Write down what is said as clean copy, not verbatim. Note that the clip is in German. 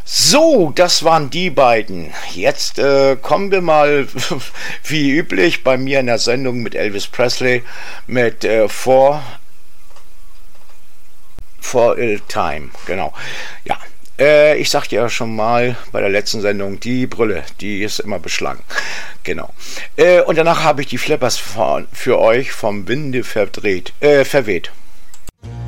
So, das waren die beiden. Jetzt kommen wir mal, wie üblich, bei mir in der Sendung mit Elvis Presley mit For a Time. Genau. Ja, ich sagte ja schon mal bei der letzten Sendung, die Brille, die ist immer beschlagen. Genau. Und danach habe ich die Flippers für euch vom Winde verweht.